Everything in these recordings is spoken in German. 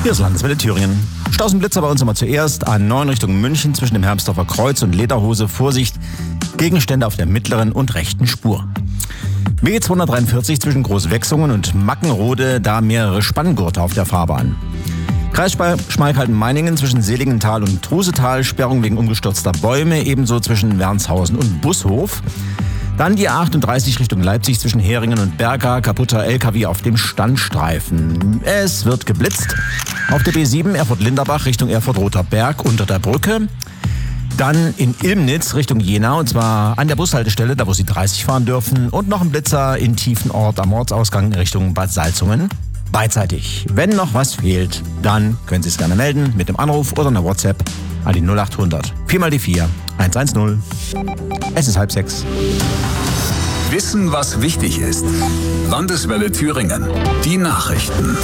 Hier ist Landeswelle Thüringen. Staus und Blitzer bei uns immer zuerst. A9 Richtung München zwischen dem Hermsdorfer Kreuz und Lederhose. Vorsicht, Gegenstände auf der mittleren und rechten Spur. B243 zwischen Großwechsungen und Mackenrode, da mehrere Spanngurte auf der Fahrbahn. Kreis Schmalkalden-Meiningen zwischen Seligenthal und Trusetal, Sperrung wegen umgestürzter Bäume, ebenso zwischen Wernshausen und Bushof. Dann die A38 Richtung Leipzig zwischen Heringen und Berga, kaputter LKW auf dem Standstreifen. Es wird geblitzt. Auf der B7 Erfurt-Linderbach Richtung Erfurt-Roter Berg unter der Brücke. Dann in Ilmnitz Richtung Jena, und zwar an der Bushaltestelle, da wo Sie 30 fahren dürfen. Und noch ein Blitzer in Tiefenort am Ortsausgang in Richtung Bad Salzungen. Beidseitig. Wenn noch was fehlt, dann können Sie es gerne melden mit dem Anruf oder einer WhatsApp an die 0800 4 mal die 4 110. Es ist 5:30. Wissen, was wichtig ist. Landeswelle Thüringen. Die Nachrichten.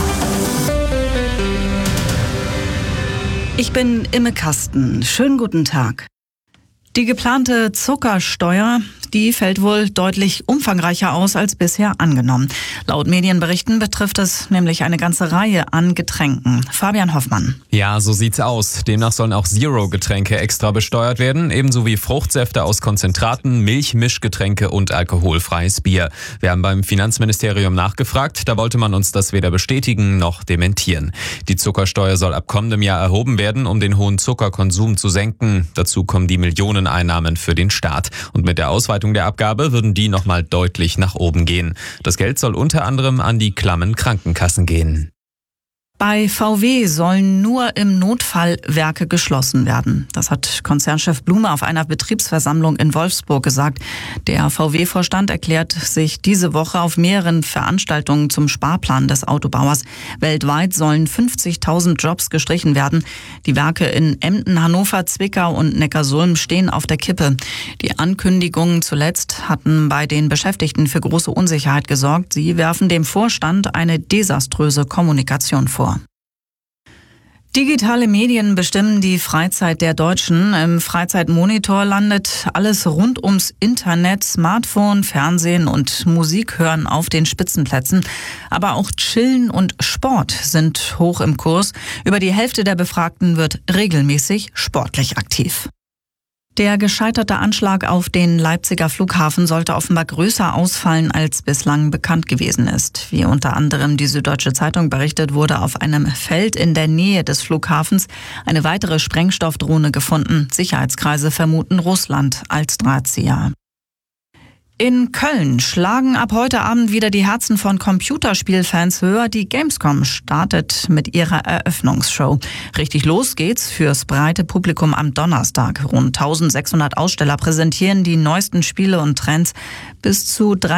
Ich bin Imme Kasten. Schönen guten Tag. Die geplante Zuckersteuer, die fällt wohl deutlich umfangreicher aus als bisher angenommen. Laut Medienberichten betrifft es nämlich eine ganze Reihe an Getränken. Fabian Hoffmann. Ja, so sieht's aus. Demnach sollen auch Zero-Getränke extra besteuert werden, ebenso wie Fruchtsäfte aus Konzentraten, Milch, Mischgetränke und alkoholfreies Bier. Wir haben beim Finanzministerium nachgefragt, da wollte man uns das weder bestätigen noch dementieren. Die Zuckersteuer soll ab kommendem Jahr erhoben werden, um den hohen Zuckerkonsum zu senken. Dazu kommen die Millioneneinnahmen für den Staat. Und mit der Ausweitung der Abgabe würden die nochmal deutlich nach oben gehen. Das Geld soll unter anderem an die klammen Krankenkassen gehen. Bei VW sollen nur im Notfall Werke geschlossen werden. Das hat Konzernchef Blume auf einer Betriebsversammlung in Wolfsburg gesagt. Der VW-Vorstand erklärt sich diese Woche auf mehreren Veranstaltungen zum Sparplan des Autobauers. Weltweit sollen 50.000 Jobs gestrichen werden. Die Werke in Emden, Hannover, Zwickau und Neckarsulm stehen auf der Kippe. Die Ankündigungen zuletzt hatten bei den Beschäftigten für große Unsicherheit gesorgt. Sie werfen dem Vorstand eine desaströse Kommunikation vor. Digitale Medien bestimmen die Freizeit der Deutschen. Im Freizeitmonitor landet alles rund ums Internet, Smartphone, Fernsehen und Musik hören auf den Spitzenplätzen. Aber auch Chillen und Sport sind hoch im Kurs. Über die Hälfte der Befragten wird regelmäßig sportlich aktiv. Der gescheiterte Anschlag auf den Leipziger Flughafen sollte offenbar größer ausfallen, als bislang bekannt gewesen ist. Wie unter anderem die Süddeutsche Zeitung berichtet, wurde auf einem Feld in der Nähe des Flughafens eine weitere Sprengstoffdrohne gefunden. Sicherheitskreise vermuten Russland als Drahtzieher. In Köln schlagen ab heute Abend wieder die Herzen von Computerspielfans höher. Die Gamescom startet mit ihrer Eröffnungsshow. Richtig los geht's fürs breite Publikum am Donnerstag. Rund 1600 Aussteller präsentieren die neuesten Spiele und Trends. Bis zu